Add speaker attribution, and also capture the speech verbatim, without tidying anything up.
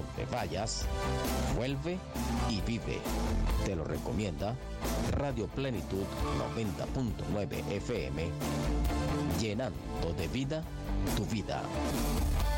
Speaker 1: te vayas, vuelve y vive. Te lo recomienda Radio Plenitud noventa punto nueve F M, llenando de vida tu vida.